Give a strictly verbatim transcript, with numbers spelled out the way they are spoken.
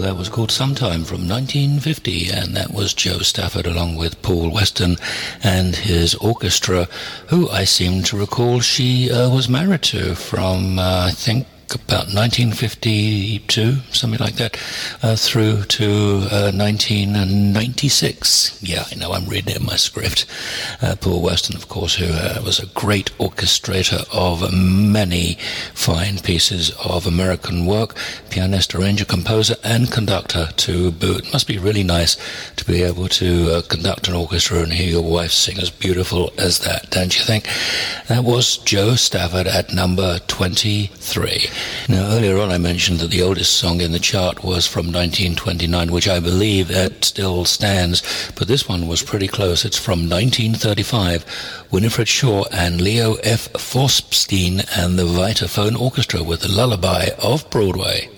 that was called Sometime from nineteen fifty, and that was Joe Stafford along with Paul Weston and his orchestra, who I seem to recall she uh, was married to from, uh, I think, about nineteen fifty-two, something like that, uh, through to uh, nineteen ninety-six. Yeah, I know, I'm reading it in my script. Uh, Paul Weston, of course, who uh, was a great orchestrator of many fine pieces of American work, pianist, arranger, composer, and conductor to boot. It must be really nice to be able to uh, conduct an orchestra and hear your wife sing as beautiful as that, don't you think? That was Joe Stafford at number twenty-three. Now, earlier on I mentioned that the oldest song in the chart was from nineteen twenty-nine, which I believe that still stands, but this one was pretty close. It's from nineteen thirty-five. Winifred Shaw and Leo F. Forspstein and the Vitaphone Orchestra with the Lullaby of Broadway.